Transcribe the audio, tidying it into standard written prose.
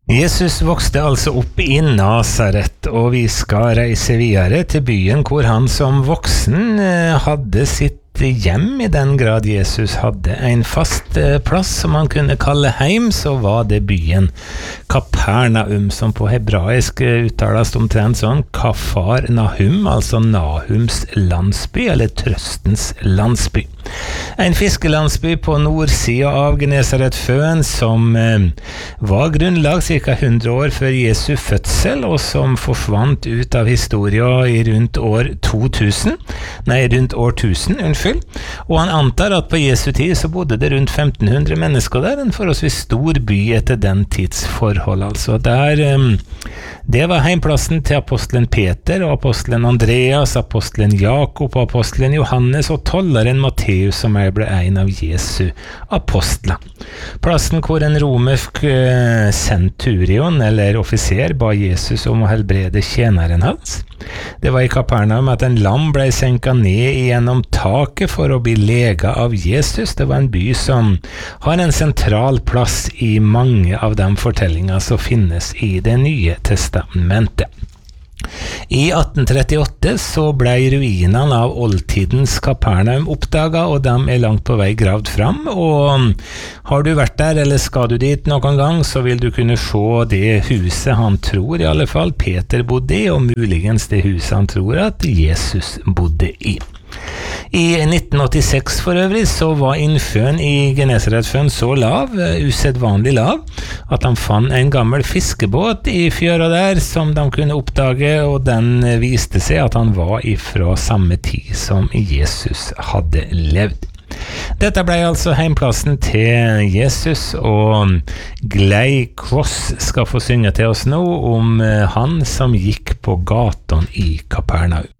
Jesus vokste altså opp i Nazaret, og vi skal reise videre til byen hvor han som voksen hadde sitt hjem. I den grad Jesus hadde en fast plass som man kunne kalle heim, så var det byen Kapernaum, som på hebraisk uttales omtrent sånn Kafar Nahum, altså Nahums landsby, eller trøstens landsby. En fiskelandsby på nordsida av Genesaretsjøen som var grunnlag ca. 100 år før Jesu fødsel, og som forsvant ut av historien i rundt år 1000, og han antar at på Jesu tid så bodde det rundt 1500 mennesker der, en forholdsvis stor by etter den tids forhold, altså. Det var heimplassen til apostelen Peter og apostelen Andreas, apostelen Jakob og apostelen Johannes og tolleren Matteus, som ble en av Jesu apostler. Plassen hvor en romersk centurion eller offiser ba Jesus om å helbrede tjeneren hans. Det var i Kapernaum at en lam ble senket ned gjennom taket for å bli lega av Jesus. Det var en by som har en sentral plass i mange av de fortellinger som finnes i Det nye testamentet. I 1838 så ble ruinene av oldtidens Kapernaum oppdaget, og de langt på vei gravd fram, og har du vært der, eller skal du dit noen gang, så vil du kunne se det huset han tror i alle fall Peter bodde i, og muligens det huset han tror at Jesus bodde i. I 1986 for øvrig så var innsjøen i Genesaretsjøen så lav, usedvanlig lav, at de fant en gammel fiskebåt i fjøra der som de kunne oppdage, og den viste seg at han var ifra samme tid som Jesus hadde levd. Dette ble altså heimplassen til Jesus, og Glei Cross skal få synge til oss nå om han som gikk på gatan i Kapernaum.